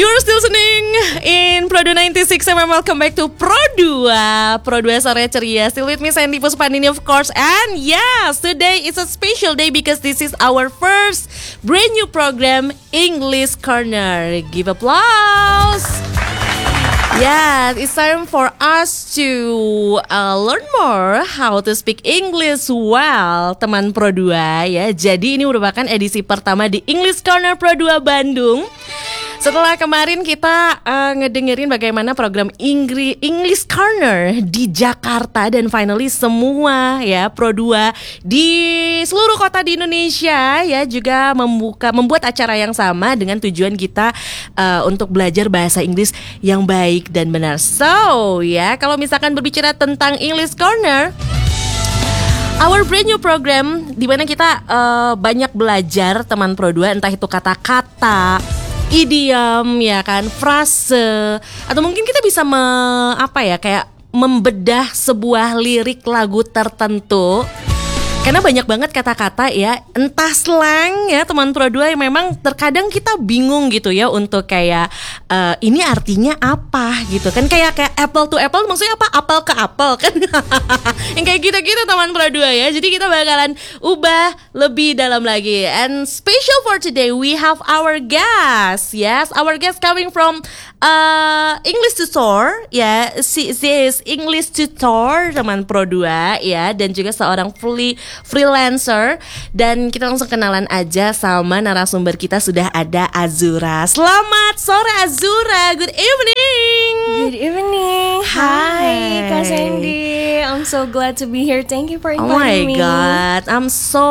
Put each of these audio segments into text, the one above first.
You're still listening in Pro 96 and welcome back to Pro 2 Sore Ceria. Still with me Sandy Puspanini of course. And yes, today is a special day because this is our first brand new program, English Corner. Give applause. Yes, it's time for us to learn more how to speak English well, teman Pro 2 ya. Jadi ini merupakan edisi pertama di English Corner Pro 2 Bandung. Setelah kemarin kita ngedengerin bagaimana program English Corner di Jakarta dan finally semua ya Pro 2 di seluruh kota di Indonesia ya juga membuat acara yang sama dengan tujuan kita untuk belajar bahasa Inggris yang baik dan benar. So ya, kalau misalkan berbicara tentang English Corner, our brand new program di mana kita banyak belajar teman Pro 2, entah itu kata-kata, idiom ya kan, frase, atau mungkin kita bisa kayak membedah sebuah lirik lagu tertentu. Karena banyak banget kata-kata ya, entah slang ya teman Pro 2 yang memang terkadang kita bingung gitu ya untuk kayak ini artinya apa gitu kan, kayak apple to apple maksudnya apa, apel ke apel kan. Yang kayak gitu-gitu teman Pro 2 ya. Jadi kita bakalan ubah lebih dalam lagi. And special for today we have our guest. Yes, our guest coming from English tutor ya. She is English tutor teman Pro 2 ya, dan juga seorang freelancer. Dan kita langsung kenalan aja sama narasumber kita, sudah ada Azura. Selamat sore Azura. Good evening. Good evening. Hi Kak Sandy. I'm so glad to be here. Thank you for inviting me. Oh my god, I'm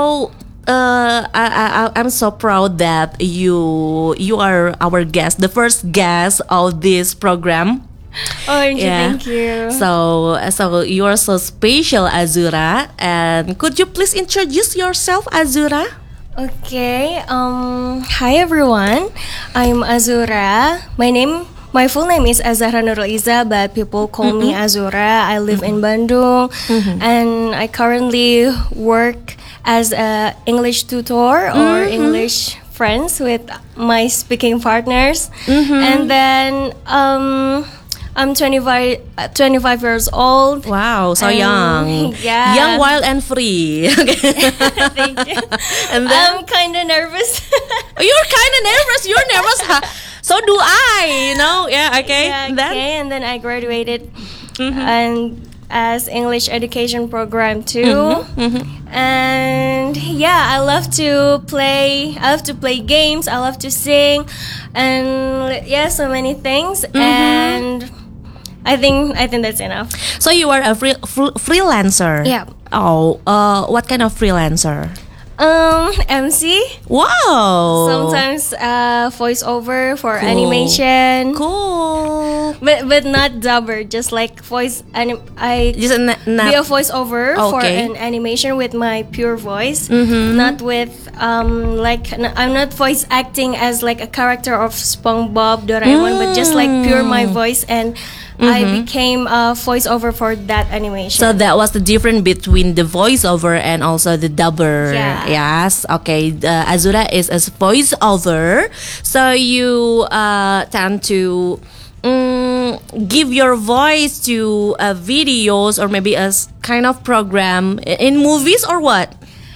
so proud that you are our guest, the first guest of this program. Oh, thank you. So you are so special, Azura. And could you please introduce yourself, Azura? Okay. Hi everyone. I'm Azura. My full name is Azahra Nurul Iza, but people call me Azura. I live in Bandung, and I currently work as a English tutor or English friends with my speaking partners. And then I'm 25 years old. Wow, so young. Yeah. Young, wild, and free. Thank you. And then, I'm kind of nervous. You're kind of nervous. You're nervous, huh? So do I, Yeah, okay. Yeah, okay. And then I graduated and as English education program too. And yeah, I love to play games. I love to sing, and yeah, so many things. And I think that's enough. So you are a freelancer. Yeah. Oh, what kind of freelancer? MC. Wow. Sometimes voiceover for animation. Cool. But not dubber, just like voice. I just be a voiceover for an animation with my pure voice, not with I'm not voice acting as like a character of SpongeBob, Doraemon, but just like pure my voice, and I became a voiceover for that animation. So that was the difference between the voiceover and also the dubber. Yeah. Yes. Okay. Azura is a voiceover. So you tend to give your voice to videos or maybe a kind of program in movies or what?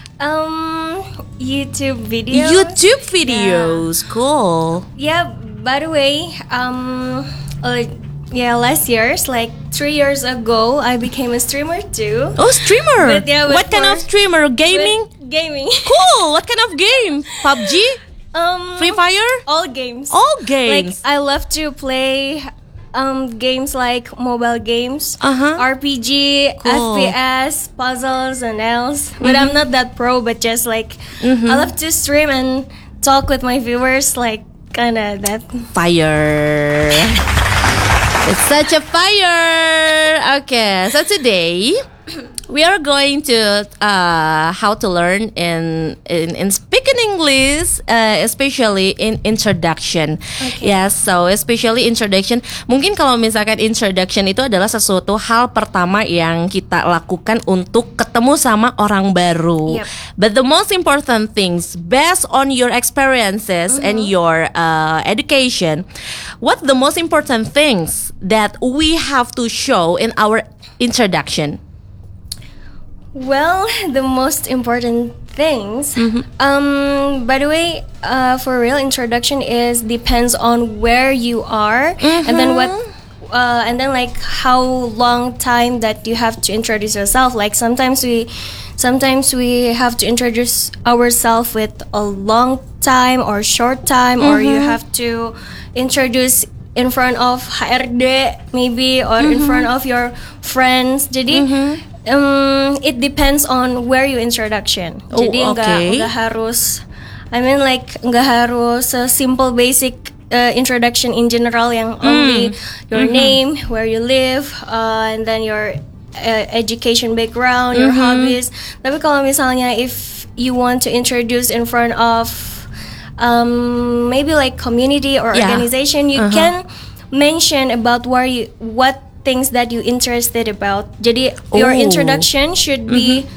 YouTube videos. YouTube videos. Yeah. Cool. Yeah. By the way, last year's, like 3 years ago, I became a streamer too. Oh, streamer! But what kind of streamer? Gaming? Gaming. Cool! What kind of game? PUBG? Free Fire? All games. All games. Like, I love to play games like mobile games, RPG, cool. FPS, puzzles, and else. But I'm not that pro, but just like, I love to stream and talk with my viewers, like, kinda that. Fire! It's such a fire. Okay, so today we are going to how to learn in speaking English, especially in introduction. Okay. Yes, so especially introduction. Mungkin kalau misalkan introduction itu adalah sesuatu hal pertama yang kita lakukan untuk ketemu sama orang baru. Yep. But the most important things, based on your experiences and your education, what the most important things that we have to show in our introduction? Well, the most important things. By the way, for real, introduction is depends on where you are, and then what, and then like how long time that you have to introduce yourself. Like sometimes we have to introduce ourselves with a long time or short time, or you have to introduce in front of HRD maybe, or in front of your friends. Jadi it depends on where you introduction. Jadi nggak harus, I mean like nggak harus a simple basic introduction in general yang only your name, where you live, and then your education background, your hobbies. Tapi kalau misalnya if you want to introduce in front of maybe like community or organization, you can mention about what things that you interested about. Jadi your introduction should be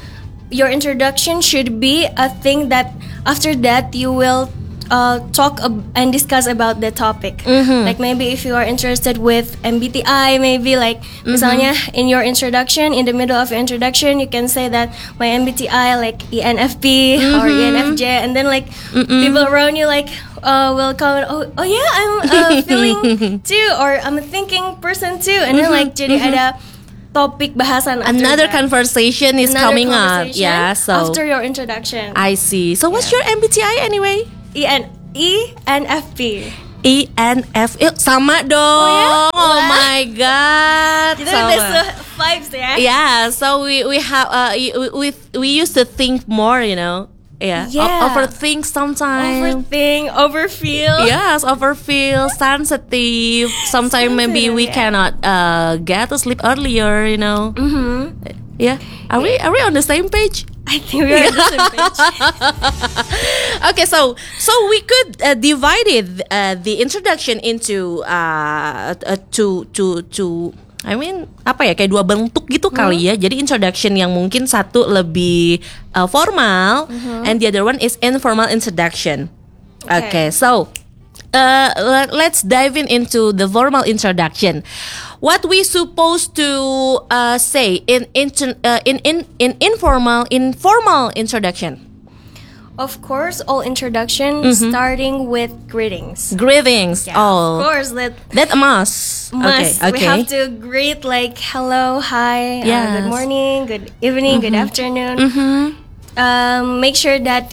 a thing that after that you will talk and discuss about the topic. Like maybe if you are interested with MBTI, maybe like misalnya in your introduction, in the middle of your introduction, you can say that my MBTI like ENFP or ENFJ, and then like people around you like will comment, oh yeah, I'm feeling too, or I'm a thinking person too, and then like jadi ada topik bahasan. Another conversation is coming up. conversation Yeah, so after your introduction. I see. So what's your MBTI anyway? ENFP. ENF, sama dong. Oh my god. Kita udah vibes ya. Yeah, so we have we used to think more, you know. Yeah. Overthink sometimes. Overfeel. Yes, overfeel, sensitive. Sometimes maybe we cannot get to sleep earlier, you know. Yeah. Are we on the same page? I think we are on the same page. Okay, so we could divide the introduction into I mean apa ya, kayak dua bentuk gitu kali ya. Jadi introduction yang mungkin satu lebih formal, and the other one is informal introduction. Okay, so let's dive into the formal introduction. What we supposed to say in informal introduction? Of course, all introduction starting with greetings. Greetings. Yeah, Oh, of course, that a must. must. Okay. We have to greet like hello, hi, Yes. good morning, good evening, good afternoon. Make sure that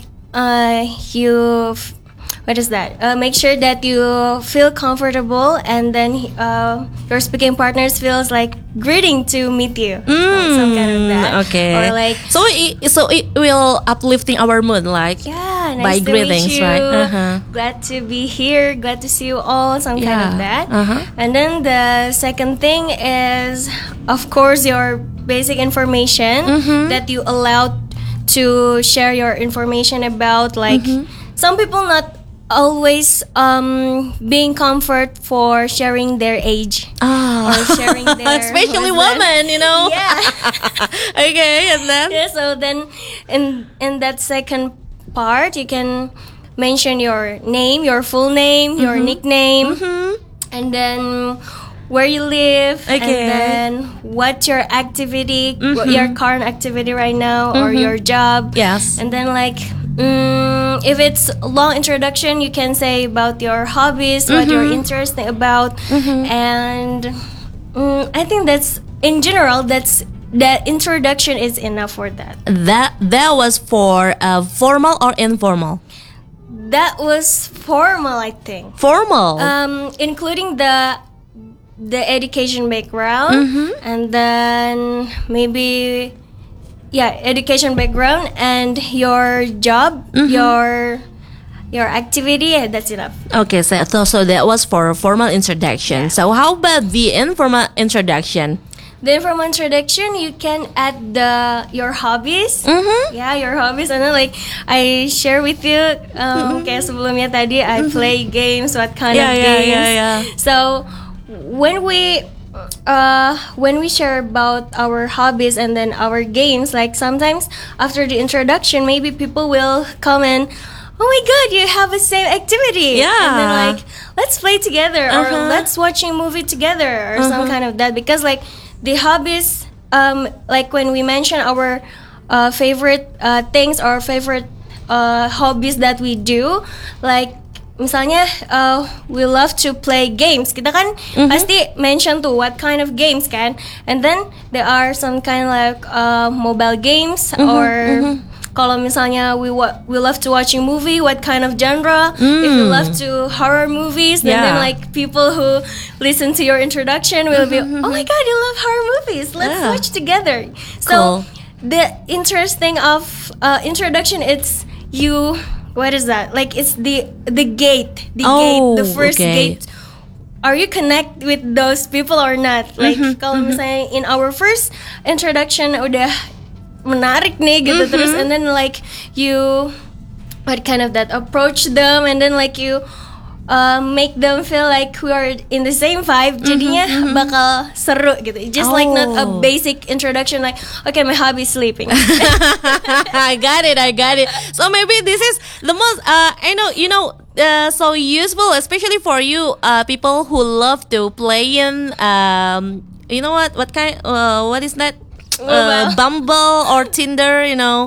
make sure that you feel comfortable, and then your speaking partners feels like greeting to meet you. Some kind of that. Okay. Or like, so it will uplifting our mood, like yeah, nice by to greetings, meet you. right? Glad to be here. Glad to see you all. Some kind Yeah. of that. And then the second thing is, of course, your basic information that you allowed to share your information about. Like some people not always being comfort for sharing their age or sharing their especially husband. women, you know. Yeah. Okay, and then Yeah, so then in that second part, you can mention your name, your full name, your nickname, and then where you live, Okay. and then what your activity, what your current activity right now, or your job. Yes. And then like if it's a long introduction, you can say about your hobbies, what you're interested about, and I think that's in general that introduction is enough for that. That was for formal or informal? That was formal, I think. Formal. Including the education background, and then maybe education background and your job, your activity. That's enough. Okay, so that was for a formal introduction. So how about the informal introduction? then from introduction you can add your hobbies. Yeah, your hobbies, and then like I share with you kayak sebelumnya tadi I play games, what kind of games. So when we share about our hobbies and then our games, like sometimes after the introduction maybe people will comment, oh my god, you have the same activity. Yeah. And then like, let's play together or let's watch a movie together or some kind of that. Because like the hobbies, like when we mention our favorite things or favorite hobbies that we do, like misalnya we love to play games. Kita kan pasti mention tuh what kind of games kan. And then there are some kind of like mobile games or kalau misalnya we love to watch a movie, what kind of genre? If you love to horror movies, then like people who listen to your introduction will be, oh my god, you love horror movies. Let's watch together. So the interesting of introduction, it's you. What is that? Like it's the gate, the first gate. Are you connect with those people or not? Like kalau misalnya in our first introduction udah menarik nih gitu terus, and then like you what kind of that approach them, and then like you make them feel like we are in the same vibe, jadinya bakal seru gitu. Just like not a basic introduction like, okay, my hobby is sleeping. I got it. So maybe this is the most so useful, especially for you people who love to play in what kind what is that? Bumble or Tinder,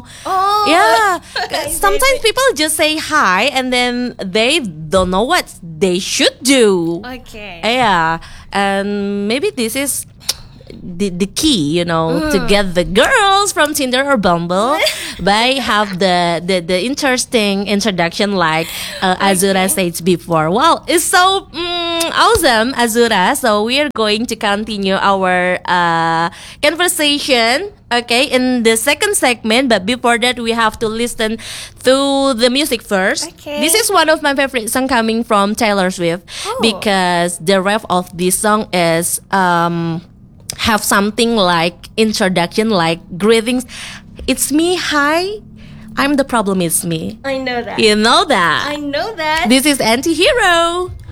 sometimes people just say hi and then they don't know what they should do. Okay. And maybe this is the key, to get the girls from Tinder or Bumble by have the interesting introduction like Azura said before. Wow, it's so awesome, Azura. So we are going to continue our conversation, okay, in the second segment. But before that, we have to listen to the music first. Okay. This is one of my favorite songs coming from Taylor Swift because the ref of this song is have something like introduction, like greetings. It's me, hi. I'm the problem, it's me. I know that. You know that. I know that. This is Anti-Hero.